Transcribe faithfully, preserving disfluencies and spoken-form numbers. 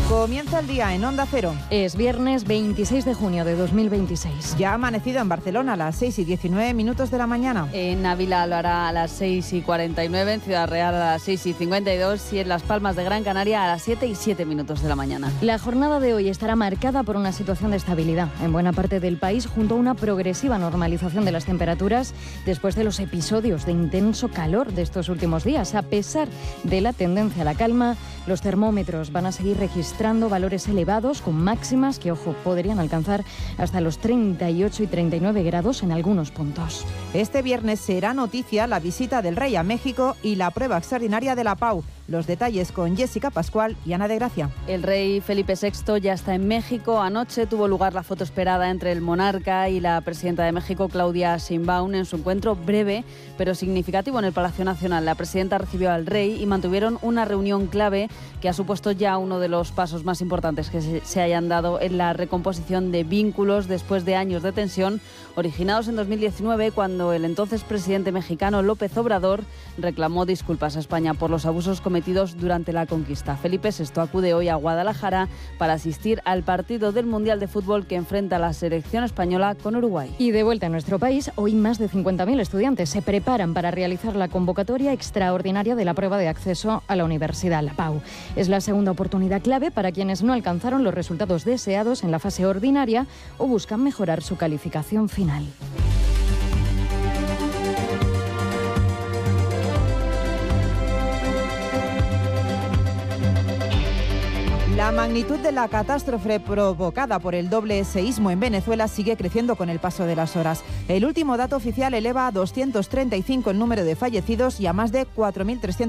Comienza el día en Onda Cero. Es viernes veintiséis de junio de dos mil veintiséis. Ya ha amanecido en Barcelona a las seis y diecinueve minutos de la mañana. En Ávila lo hará a las seis y cuarenta y nueve, en Ciudad Real a las seis y cincuenta y dos y en Las Palmas de Gran Canaria a las siete y siete minutos de la mañana. La jornada de hoy estará marcada por una situación de estabilidad en buena parte del país, junto a una progresiva normalización de las temperaturas después de los episodios de intenso calor de estos últimos días. A pesar de la tendencia a la calma, los termómetros van a seguir registrando valores elevados con máximas que, ojo, podrían alcanzar hasta los treinta y ocho y treinta y nueve grados en algunos puntos. Este viernes será noticia la visita del Rey a México y la prueba extraordinaria de la Pau. Los detalles con Jessica Pascual y Ana de Gracia. El rey Felipe sexto ya está en México. Anoche tuvo lugar la foto esperada entre el monarca y la presidenta de México, Claudia Sheinbaum, en su encuentro breve pero significativo en el Palacio Nacional. La presidenta recibió al rey y mantuvieron una reunión clave que ha supuesto ya uno de los pasos más importantes que se hayan dado en la recomposición de vínculos después de años de tensión originados en dos mil diecinueve, cuando el entonces presidente mexicano López Obrador reclamó disculpas a España por los abusos cometidos durante la conquista. Felipe sexto acude hoy a Guadalajara para asistir al partido del Mundial de Fútbol que enfrenta a la selección española con Uruguay. Y de vuelta a nuestro país, hoy más de cincuenta mil estudiantes se preparan para realizar la convocatoria extraordinaria de la prueba de acceso a la universidad, la Pau. Es la segunda oportunidad clave para quienes no alcanzaron los resultados deseados en la fase ordinaria o buscan mejorar su calificación final. La magnitud de la catástrofe provocada por el doble seísmo en Venezuela sigue creciendo con el paso de las horas. El último dato oficial eleva a doscientos treinta y cinco el número de fallecidos y a más de cuatro mil trescientos